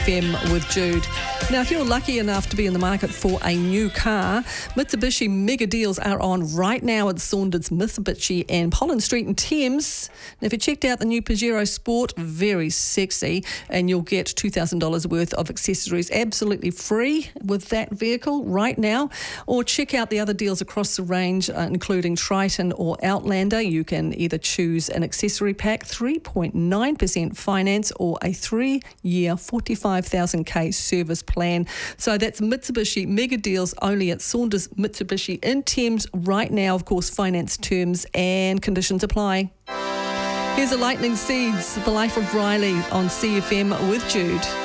FM with Jude. Now, if you're lucky enough to be in the market for a new car, Mitsubishi mega deals are on right now at Saunders Mitsubishi and Pollen Street in Thames. Now, if you checked out the new Pajero Sport, very sexy, and you'll get $2,000 worth of accessories absolutely free with that vehicle right now. Or check out the other deals across the range, including Triton or Outlander. You can either choose an accessory pack, 3.9% finance, or a 3-year 45,000K service plan. So that's Mitsubishi mega deals only at Saunders Mitsubishi in Thames right now. Of course, finance terms and conditions apply. Here's a Lightning Seeds, The Life of Riley on CFM with Jude.